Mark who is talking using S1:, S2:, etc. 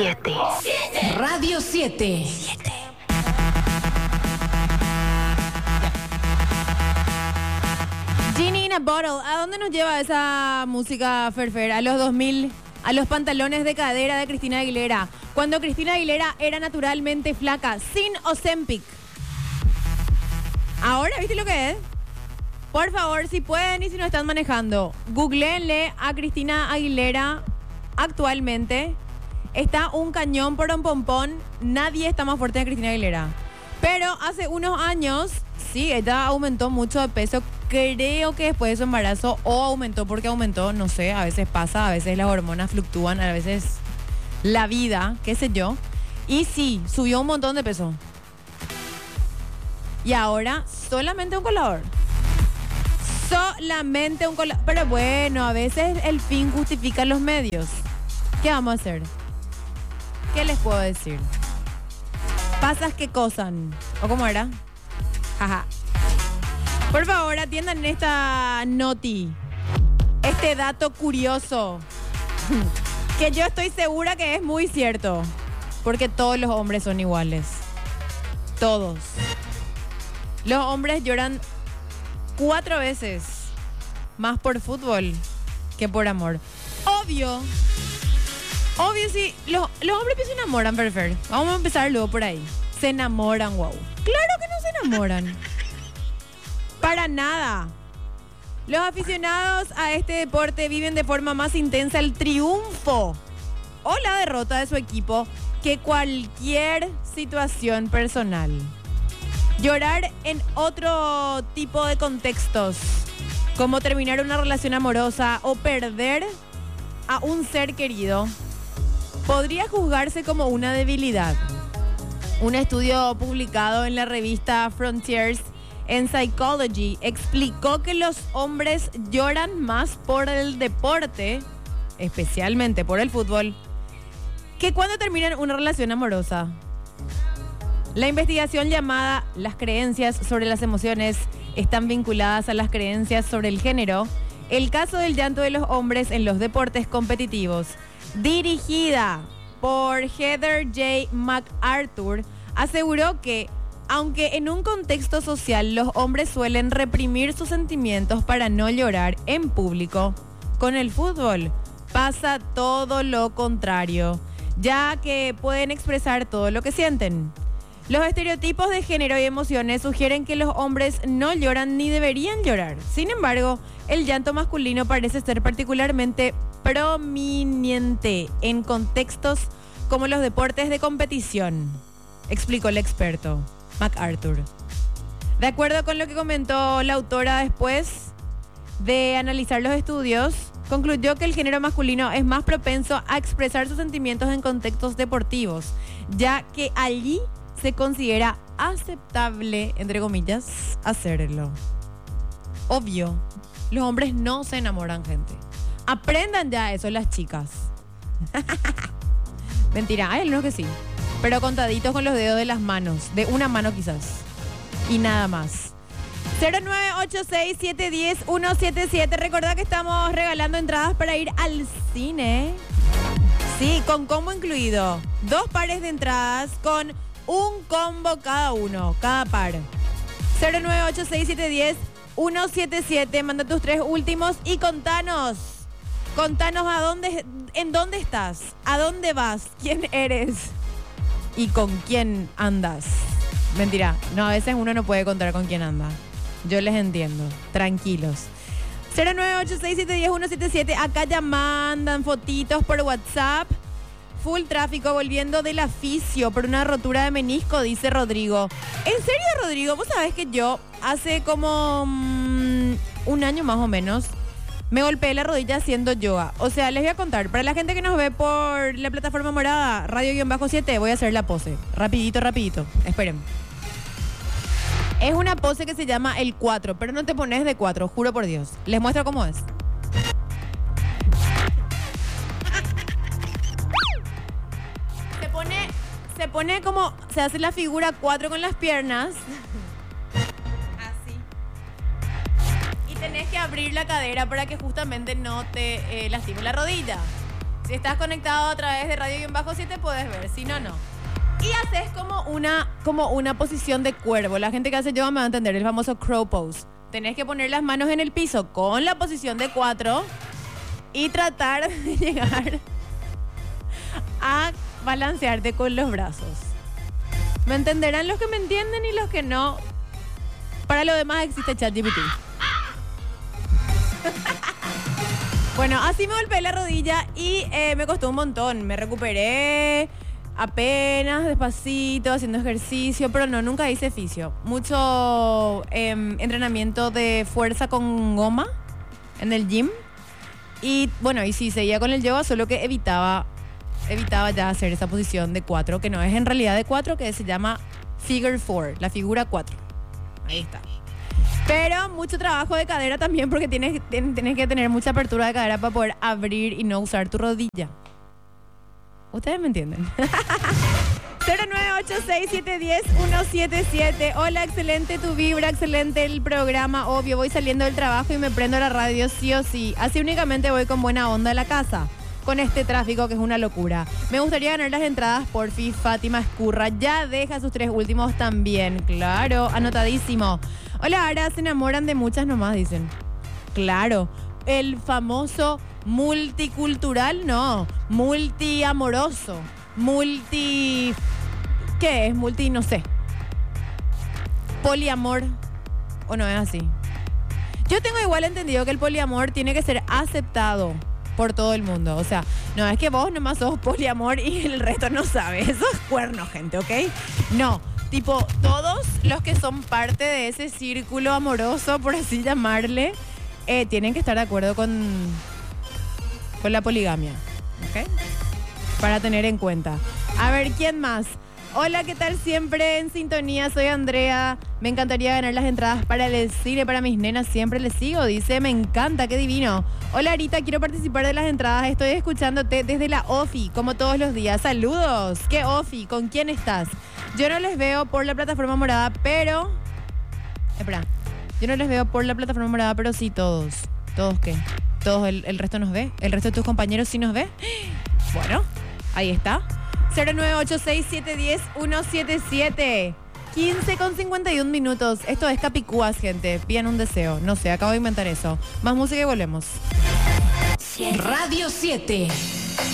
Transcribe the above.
S1: 7.
S2: Radio 7.
S3: Genie in a Bottle. ¿A dónde nos lleva esa música, Ferfer? A los 2000, a los pantalones de cadera de Cristina Aguilera. Cuando Cristina Aguilera era naturalmente flaca, sin Ozempic. Ahora, ¿viste lo que es? Por favor, si pueden y si no están manejando, googleenle a Cristina Aguilera actualmente. Está un cañón por un pompón. Nadie está más fuerte que Cristina Aguilera. Pero hace unos años, sí, ella aumentó mucho de peso. Creo que después de su embarazo, o aumentó porque aumentó, no sé, a veces pasa, a veces las hormonas fluctúan, a veces la vida, qué sé yo. Y sí, subió un montón de peso. Y ahora, solamente un colador. Solamente un colador. Pero bueno, a veces el fin justifica los medios. ¿Qué vamos a hacer? ¿Qué les puedo decir? Pasas que cosan. ¿O cómo era? Jaja. Por favor, atiendan esta noti. Este dato curioso. Que yo estoy segura que es muy cierto. Porque todos los hombres son iguales. Todos. Los hombres lloran 4 veces más por fútbol que por amor. Obvio, sí. Los hombres que se enamoran, Ferfer. Vamos a empezar luego por ahí. Se enamoran, wow. Claro que no se enamoran. Para nada. Los aficionados a este deporte viven de forma más intensa el triunfo o la derrota de su equipo que cualquier situación personal. Llorar en otro tipo de contextos, como terminar una relación amorosa o perder a un ser querido, podría juzgarse como una debilidad. Un estudio publicado en la revista Frontiers en Psychology explicó que los hombres lloran más por el deporte, especialmente por el fútbol, que cuando terminan una relación amorosa. La investigación llamada Las creencias sobre las emociones están vinculadas a las creencias sobre el género, el caso del llanto de los hombres en los deportes competitivos, dirigida por Heather J. MacArthur, aseguró que, aunque en un contexto social los hombres suelen reprimir sus sentimientos para no llorar en público, con el fútbol pasa todo lo contrario, ya que pueden expresar todo lo que sienten. Los estereotipos de género y emociones sugieren que los hombres no lloran ni deberían llorar. Sin embargo, el llanto masculino parece ser particularmente prominente en contextos como los deportes de competición, explicó el experto MacArthur. De acuerdo con lo que comentó la autora después de analizar los estudios, concluyó que el género masculino es más propenso a expresar sus sentimientos en contextos deportivos, ya que allí se considera aceptable, entre comillas, hacerlo. Obvio, los hombres no se enamoran, gente. Aprendan ya eso las chicas. Mentira, hay algunos que sí, pero contaditos con los dedos de las manos, de una mano quizás, y nada más. 0986-710-177. Recordad que estamos regalando entradas para ir al cine. Sí, con combo incluido. 2 pares de entradas con un combo cada uno, cada par. 0986-710-177. Manda tus 3 últimos y contanos en dónde estás, a dónde vas, quién eres y con quién andas. Mentira, no, a veces uno no puede contar con quién anda. Yo les entiendo, tranquilos. 0986-710-177. Acá ya mandan fotitos por WhatsApp. Full tráfico volviendo del aficio por una rotura de menisco, dice Rodrigo. ¿En serio, Rodrigo? Vos sabés que yo hace como un año más o menos me golpeé la rodilla haciendo yoga. O sea, les voy a contar. Para la gente que nos ve por la plataforma morada, Radio-7, voy a hacer la pose. Rapidito. Esperen. Es una pose que se llama el 4, pero no te pones de 4, juro por Dios. Les muestro cómo es. Se pone como, se hace la figura 4 con las piernas. Así. Y tenés que abrir la cadera para que justamente no te lastime la rodilla. Si estás conectado a través de Radio-7 puedes ver, si no, no. Y haces como una posición de cuervo. La gente que hace yoga me va a entender, el famoso crow pose. Tenés que poner las manos en el piso con la posición de 4 y tratar de llegar a balancearte con los brazos. ¿Me entenderán los que me entienden y los que no? Para lo demás existe ChatGPT. Bueno, así me golpeé la rodilla y me costó un montón. Me recuperé apenas, despacito, haciendo ejercicio, pero no, nunca hice fisio. Mucho entrenamiento de fuerza con goma en el gym. Y bueno, y sí, seguía con el yoga, solo que evitaba ya hacer esa posición de 4, que no es en realidad de 4, que se llama Figure 4, la figura 4. Ahí está. Pero mucho trabajo de cadera también, porque tienes que tener mucha apertura de cadera para poder abrir y no usar tu rodilla. ¿Ustedes me entienden? 0986710177. Hola, excelente tu vibra, excelente el programa. Obvio, voy saliendo del trabajo y me prendo la radio sí o sí. Así únicamente voy con buena onda a la casa. Con este tráfico que es una locura. Me gustaría ganar las entradas, porfi. Fátima Escurra ya deja sus 3 últimos también. Claro, anotadísimo. Hola, ahora se enamoran de muchas nomás, dicen. Claro, el famoso multicultural, no. Multiamoroso. ¿Qué es? No sé. Poliamor. ¿O no es así? Yo tengo igual entendido que el poliamor tiene que ser aceptado por todo el mundo. O sea, no es que vos nomás sos poliamor y el resto no sabe. Eso es cuerno, gente, ¿ok? No, tipo, todos los que son parte de ese círculo amoroso, por así llamarle, tienen que estar de acuerdo con la poligamia, ¿ok? Para tener en cuenta. A ver, ¿quién más? Hola, ¿qué tal? Siempre en sintonía, soy Andrea. Me encantaría ganar las entradas para el cine, para mis nenas, siempre les sigo. Dice, me encanta, qué divino. Hola, Arita, quiero participar de las entradas. Estoy escuchándote desde la OFI, como todos los días. Saludos. ¿Qué OFI? ¿Con quién estás? Yo no les veo por la plataforma morada, pero... Espera. Yo no les veo por la plataforma morada, pero sí todos. ¿Todos qué? ¿Todos el resto nos ve? ¿El resto de tus compañeros sí nos ve? Bueno, ahí está. 0986710177. 15:51. Esto es Capicúas, gente. Pidan un deseo. No sé, acabo de inventar eso. Más música y volvemos.
S2: Radio 7.